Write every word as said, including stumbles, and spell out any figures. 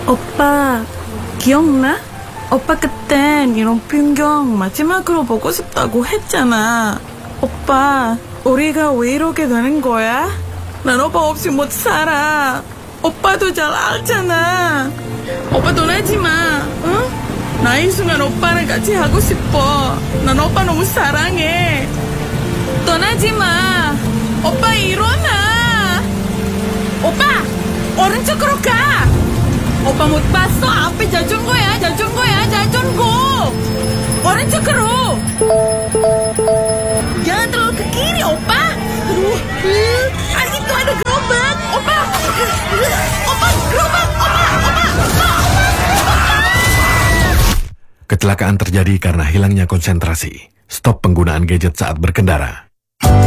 오빠, 기억나? 오빠 그땐 이런 풍경 마지막으로 보고 싶다고 했잖아. 오빠, 우리가 왜 이렇게 되는 거야? 난 오빠 없이 못 살아. 오빠도 잘 알잖아. 오빠 떠나지 마, 응? 나 이 순간 오빠랑 같이 하고 싶어. 난 오빠 너무 사랑해. 떠나지 마. 오빠 일어나. 오빠, 오른쪽으로 가. 오빠 못 봤어? 앞에 자전거야, 자전거야, 자전거. 오른쪽으로. Jangan terlalu ke kiri, opa. Aduh, uh, itu ada gerobak, opa. Uh, opa, gerobak, opa, opa, opa, opa. Kecelakaan terjadi karena hilangnya konsentrasi. Stop penggunaan gadget saat berkendara.